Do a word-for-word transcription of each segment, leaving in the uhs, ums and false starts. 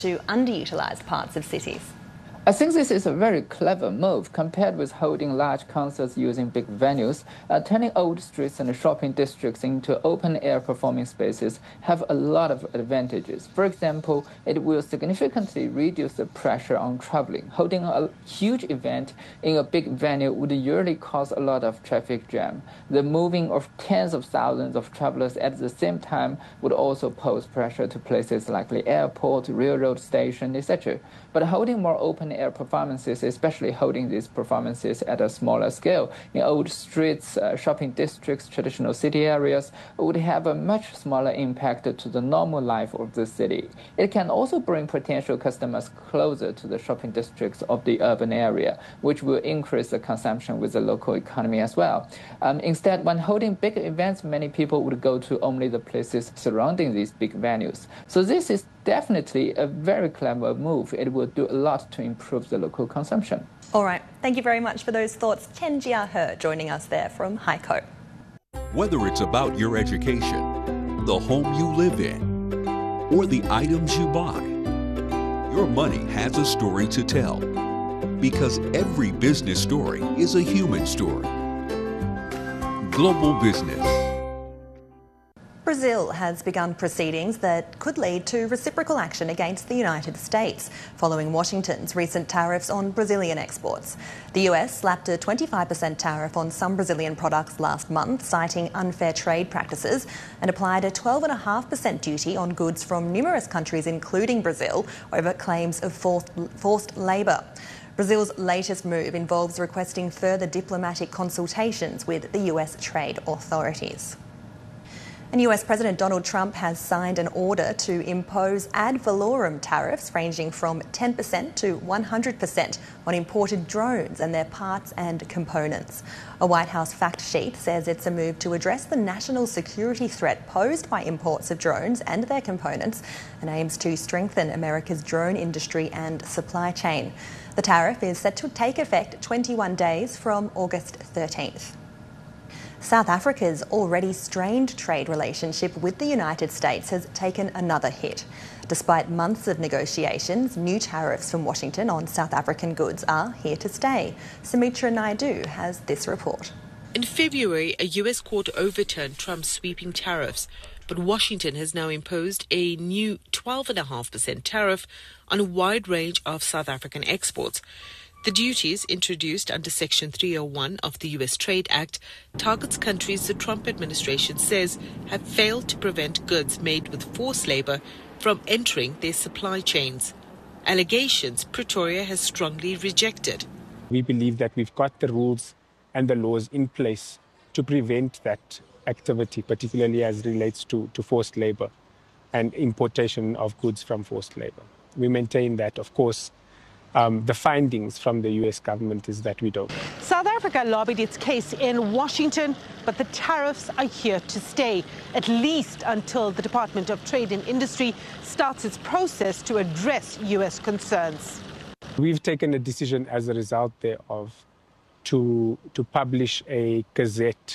to underutilised parts of cities? I think this is a very clever move compared with holding large concerts using big venues. Uh, turning old streets and shopping districts into open-air performing spaces have a lot of advantages. For example, it will significantly reduce the pressure on traveling. Holding a huge event in a big venue would usually cause a lot of traffic jam. The moving of tens of thousands of travelers at the same time would also pose pressure to places like the airport, railroad station, et cetera. But holding more open air performances, especially holding these performances at a smaller scale in old streets, uh, shopping districts, traditional city areas, would have a much smaller impact to the normal life of the city. It can also bring potential customers closer to the shopping districts of the urban area, which will increase the consumption with the local economy as well. Um, instead, when holding big events, many people would go to only the places surrounding these big venues. So this is definitely a very clever move. It will do a lot to improve the local consumption. All right. Thank you very much for those thoughts. Chen Jia-he joining us there from Haikou. Whether it's about your education, the home you live in, or the items you buy, your money has a story to tell. Because every business story is a human story. Global Business. Brazil has begun proceedings that could lead to reciprocal action against the United States following Washington's recent tariffs on Brazilian exports. The U S slapped a twenty-five percent tariff on some Brazilian products last month, citing unfair trade practices, and applied a twelve point five percent duty on goods from numerous countries, including Brazil, over claims of forced, forced labour. Brazil's latest move involves requesting further diplomatic consultations with the U S trade authorities. And U S President Donald Trump has signed an order to impose ad valorem tariffs ranging from ten percent to one hundred percent on imported drones and their parts and components. A White House fact sheet says it's a move to address the national security threat posed by imports of drones and their components and aims to strengthen America's drone industry and supply chain. The tariff is set to take effect twenty-one days from August thirteenth. South Africa's already strained trade relationship with the United States has taken another hit. Despite months of negotiations, new tariffs from Washington on South African goods are here to stay. Sumitra Naidu has this report. In February, a U S court overturned Trump's sweeping tariffs, but Washington has now imposed a new twelve point five percent tariff on a wide range of South African exports. The duties, introduced under Section three oh one of the U S Trade Act, targets countries the Trump administration says have failed to prevent goods made with forced labor from entering their supply chains. Allegations Pretoria has strongly rejected. We believe that we've got the rules and the laws in place to prevent that activity, particularly as relates to, to forced labor and importation of goods from forced labor. We maintain that, of course, Um, the findings from the U S government is that we don't. South Africa lobbied its case in Washington, but the tariffs are here to stay, at least until the Department of Trade and Industry starts its process to address U S concerns. We've taken a decision as a result thereof to, to publish a gazette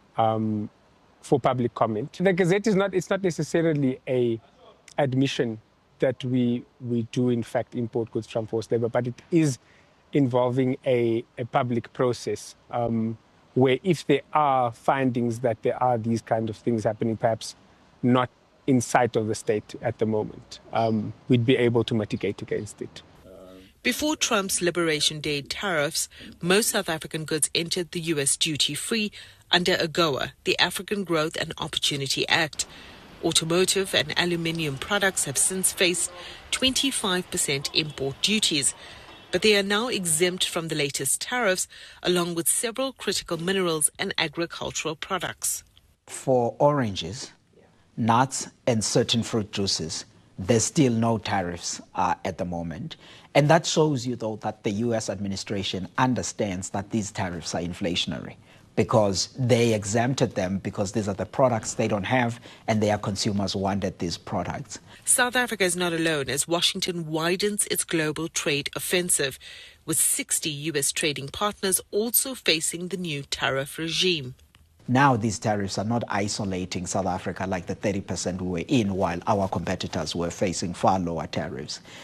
um, for public comment. The gazette is not, it's not necessarily a admission that we we do in fact import goods from forced labor, but it is involving a, a public process um, where if there are findings that there are these kind of things happening, perhaps not in sight of the state at the moment, um, we'd be able to mitigate against it. Before Trump's Liberation Day tariffs, most South African goods entered the U S duty-free under AGOA, the African Growth and Opportunity Act. Automotive and aluminium products have since faced twenty-five percent import duties, but they are now exempt from the latest tariffs, along with several critical minerals and agricultural products. For oranges, nuts, and certain fruit juices, there's still no tariffs uh, at the moment. And that shows you, though, that the U S administration understands that these tariffs are inflationary, because they exempted them because these are the products they don't have and their consumers wanted these products. South Africa is not alone as Washington widens its global trade offensive, with sixty U S trading partners also facing the new tariff regime. Now these tariffs are not isolating South Africa like the thirty percent we were in while our competitors were facing far lower tariffs.